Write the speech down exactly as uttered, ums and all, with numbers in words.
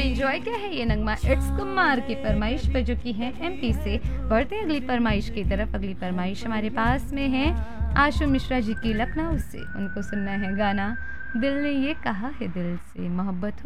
Enjoy किया है ये नगमा इट्स कुमार की फरमाइश पर जो की है एमपी से। बढ़ते हैं अगली फरमाइश की तरफ। अगली फरमाइश हमारे पास में है आशु मिश्रा जी की लखनऊ से। उनको सुनना है गाना दिल ने ये कहा है दिल से मोहब्बत हो